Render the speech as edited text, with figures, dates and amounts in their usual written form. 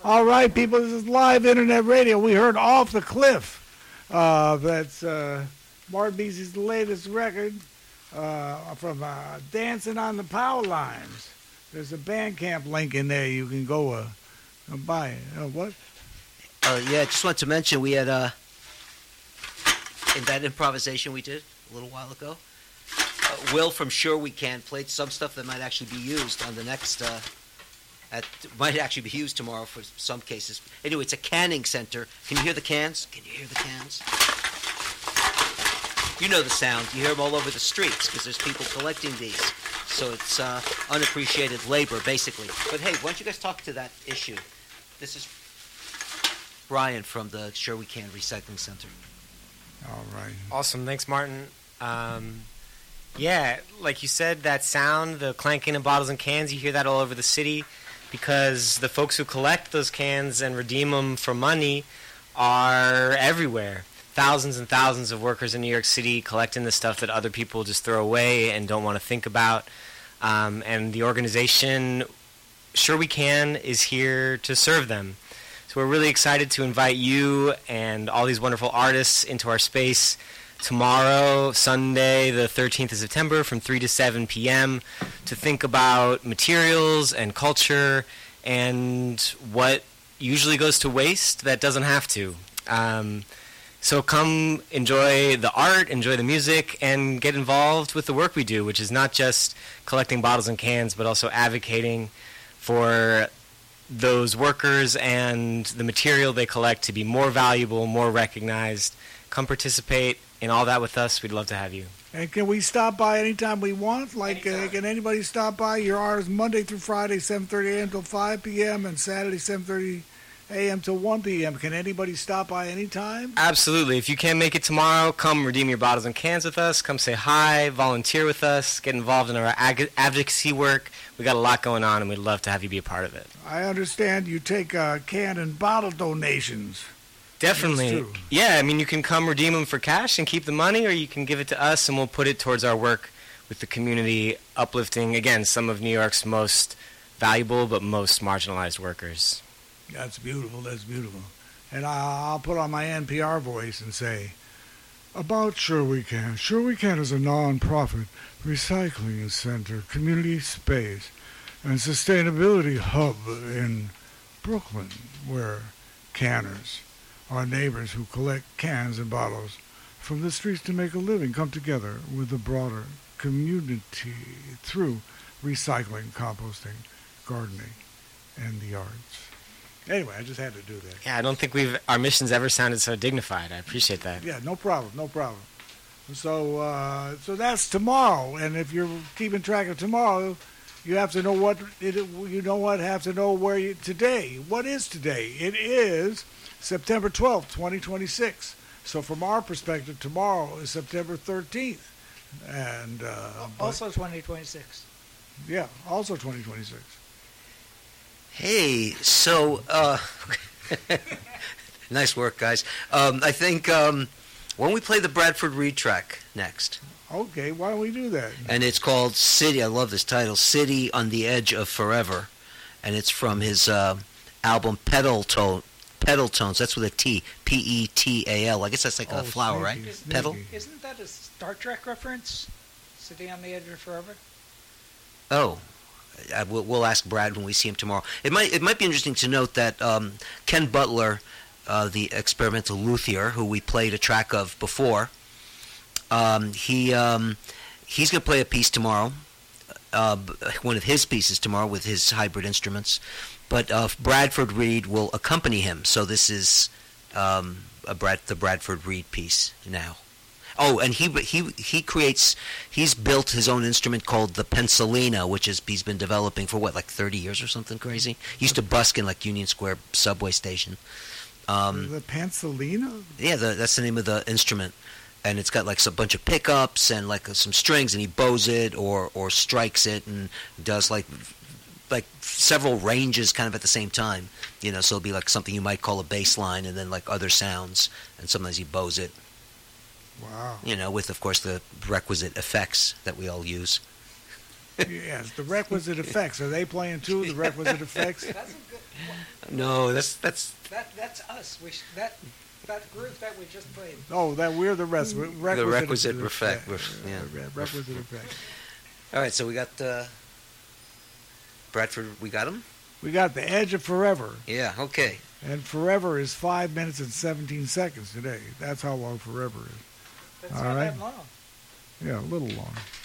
All right, people, this is live internet radio. We heard Off the Cliff. That's Martin Beasley's latest record from Dancing on the Power Lines. There's a Bandcamp link in there. You can go buy it. What? Yeah, just wanted to mention we had, in that improvisation we did a little while ago, Will from Sure We Can played some stuff that might actually be used on the next, might actually be used tomorrow for some cases. Anyway, it's a canning center. Can you hear the cans? Can you hear the cans? You know the sound. You hear them all over the streets because there's people collecting these. So it's unappreciated labor, basically. But hey, why don't you guys talk to that issue? This is Brian from the Sure We Can Recycling Center. All right. Awesome. Thanks, Martin. Yeah, like you said, that sound, the clanking of bottles and cans, you hear that all over the city because the folks who collect those cans and redeem them for money are everywhere. Thousands and thousands of workers in New York City collecting the stuff that other people just throw away and don't want to think about. And the organization, Sure We Can, is here to serve them. So we're really excited to invite you and all these wonderful artists into our space tomorrow, Sunday, the 13th of September, from 3 to 7 p.m. to think about materials and culture and what usually goes to waste that doesn't have to. So come enjoy the art, enjoy the music, and get involved with the work we do, which is not just collecting bottles and cans, but also advocating for those workers and the material they collect to be more valuable, more recognized. Come participate in all that with us. We'd love to have you. And can we stop by anytime we want? Like, can anybody stop by? Your hours Monday through Friday, 7:30 a.m. till 5 p.m., and Saturday, 7:30 a.m. till 1 p.m. Can anybody stop by anytime? Absolutely. If you can't make it tomorrow, come redeem your bottles and cans with us. Come say hi, volunteer with us, get involved in our advocacy work. We got a lot going on, and we'd love to have you be a part of it. I understand you take can and bottle donations. Definitely. Yeah, I mean, you can come redeem them for cash and keep the money, or you can give it to us, and we'll put it towards our work with the community, uplifting, again, some of New York's most valuable but most marginalized workers. That's beautiful. That's beautiful. And I'll put on my NPR voice and say, about Sure We Can. Sure We Can is a non-profit recycling center, community space, and sustainability hub in Brooklyn, where canners, our neighbors who collect cans and bottles from the streets to make a living, come together with the broader community through recycling, composting, gardening, and the arts. Anyway, I just had to do that. Yeah, I don't think our mission's ever sounded so dignified. I appreciate that. Yeah, no problem, no problem. So that's tomorrow, and if you're keeping track of tomorrow, you have to know have to know where today. What is today? It is September 12th, 2026. So from our perspective, tomorrow is September 13th, and also 2026. Yeah, also 2026. Hey, so, nice work, guys. I think, when we play the Bradford Reed track next. Okay, why don't we do that? And it's called City, I love this title, City on the Edge of Forever. And it's from his album Petal Tones, that's with a T, P-E-T-A-L. I guess that's like a flower, right? Petal? Isn't that a Star Trek reference? City on the Edge of Forever? Oh. We'll ask Brad when we see him tomorrow. It might be interesting to note that Ken Butler, the experimental luthier, who we played a track of before, he's going to play a piece tomorrow, one of his pieces tomorrow with his hybrid instruments. But Bradford Reed will accompany him. So this is the Bradford Reed piece now. Oh, and he's built his own instrument called the Pencilina, which he's been developing for, 30 years or something crazy? He used to busk in, Union Square subway station. The Pencilina? Yeah, that's the name of the instrument. And it's got, a bunch of pickups and, some strings, and he bows it or strikes it and does, several ranges kind of at the same time. So it'll be, something you might call a bass line and then, other sounds. And sometimes he bows it. Wow. With, of course, the requisite effects that we all use. Yes, the requisite effects. Are they playing, too, the requisite effects? No, that's That's us. That group that we just played. Oh, that we're the the requisite effect. Yeah. Requisite effect. All right, so we got Bradford. We got him. We got The Edge of Forever. Yeah. Okay. And Forever is 5 minutes and 17 seconds today. That's how long Forever is. That's All not right. that long. Yeah, a little long.